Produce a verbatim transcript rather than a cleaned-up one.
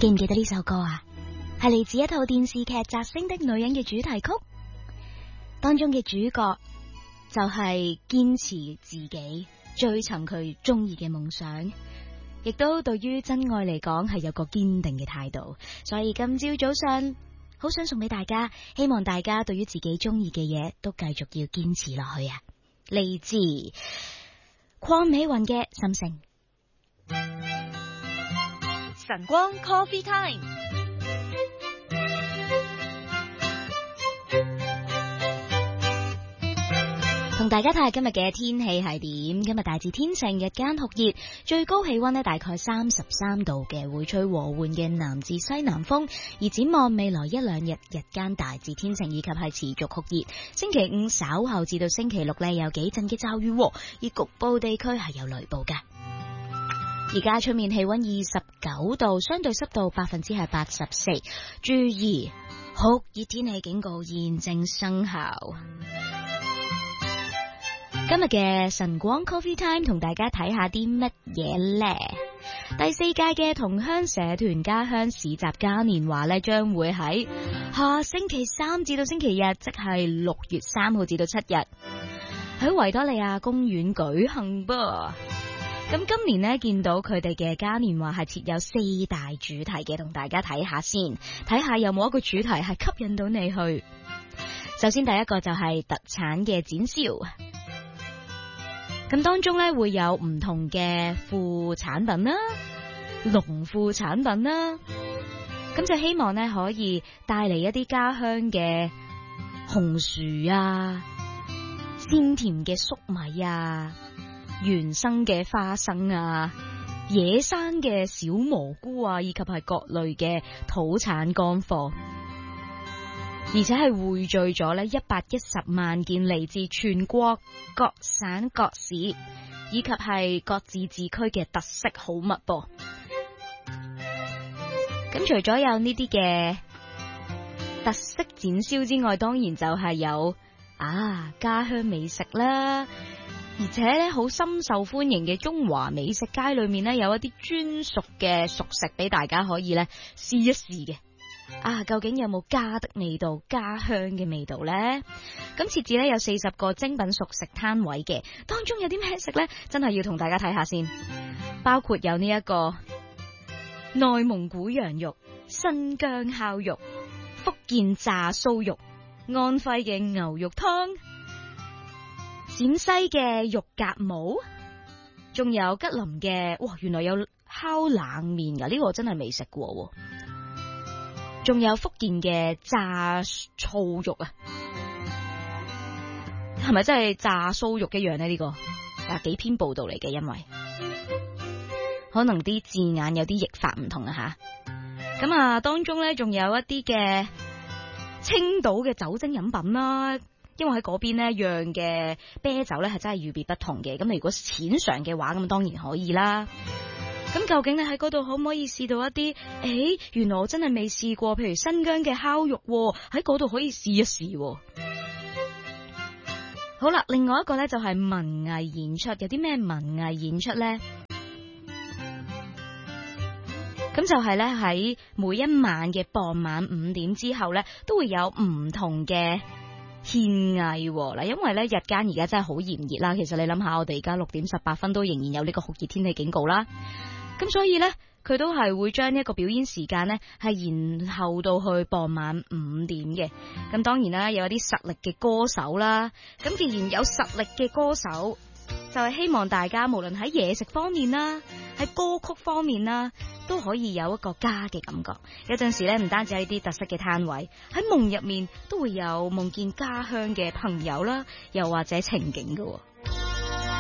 記唔記得呢首歌啊？係嚟自一套電視劇《摘星的女人》嘅主題曲，當中嘅主角就係堅持自己，追尋佢中意嘅夢想，亦都對於真愛嚟講係有個堅定嘅態度。所以今朝早上好想送俾大家，希望大家對於自己中意嘅嘢都繼續要堅持落去啊！嚟自鄺美雲嘅心聲。 晨光 Coffee Time， 同大家睇下今日嘅天氣係點。今日大致天晴，日間酷熱，最高氣溫呢大概三十三度嘅，會吹和緩嘅南至西南風。而展望未來一兩日，日間大致天晴以及係持續酷熱。星期五稍後至到星期六呢，有幾陣嘅驟雨，而局部地區係有雷暴嘅。而家出面氣溫二十九度，相對濕度百分之係八十四。注意酷熱天氣警告現正生效。今日嘅晨光 Coffee Time 同大家睇下啲乜嘢呢？第四屆嘅同鄉社團家鄉市集嘉年華呢，將會喺下星期三至到星期日，即係六月三號至到七日，喺維多利亞公園舉行噃。咁今年呢，見到佢哋嘅嘉年華係設有四大主題嘅，同大家睇下先，睇下有冇一個主題係吸引到你去。首先第一個就係特產嘅展銷，咁當中呢，會有唔同嘅副產品啦，農副產品啦，咁就希望呢，可以帶嚟一啲家鄉嘅紅薯啊，鮮甜嘅粟米啊，原生嘅花生啊，野生嘅小蘑菇啊，以及係各類嘅土產乾貨，而且係匯聚咗呢一百一十萬件嚟自全國各省各市以及係各自治區嘅特色好物噃。咁除咗有呢啲嘅特色展銷之外，當然就係有啊家鄉美食啦。而且咧，好深受歡迎嘅中華美食街裏面咧，有一啲專屬嘅熟食俾大家可以咧試一試嘅。啊，究竟有冇家的味道、家鄉嘅味道呢？咁設置咧有四十個精品熟食攤位嘅，當中有啲咩食呢？真係要同大家睇下先。包括有呢一個內蒙古羊肉、新疆烤肉、福建炸酥肉、安徽嘅牛肉湯、陝西嘅肉夾饃，仲有吉林嘅，哇，原來有烤冷麵噶，呢個我真係未食過。仲有福建嘅炸醋肉啊，係咪真係炸酥肉一樣呢？呢個啊幾篇報道嚟嘅，因為可能啲字眼有啲譯法唔同啊吓。咁啊，當中咧仲有一啲嘅青島嘅酒精飲品啦。因為喺嗰邊呢釀嘅啤酒咧係真係與別不同嘅，咁你如果淺嘗嘅話，咁當然可以啦。咁究竟你喺嗰度可唔可以試到一啲？誒，原來我真係未試過，譬如新疆嘅烤肉，喺嗰度可以試一試。好啦，另外一個咧就係文藝演出，有啲咩文藝演出咧？咁就係咧喺每一晚嘅傍晚五點之後咧，都會有唔同嘅獻藝嗱，因為咧日間而家真係好炎熱啦。其實你諗下，我哋而家六點十八分都仍然有呢個酷熱天氣警告啦。咁所以咧，佢都係會將一個表演時間咧係延後到去傍晚五點嘅。咁當然啦，有一啲實力嘅歌手啦。咁既然有實力嘅歌手，就係希望大家無論喺嘢食方面啦，喺歌曲方面啦，都可以有一個家嘅感覺。有陣時咧，唔單止係啲特色嘅攤位，喺夢入面都會有夢見家鄉嘅朋友啦，又或者情景㗎。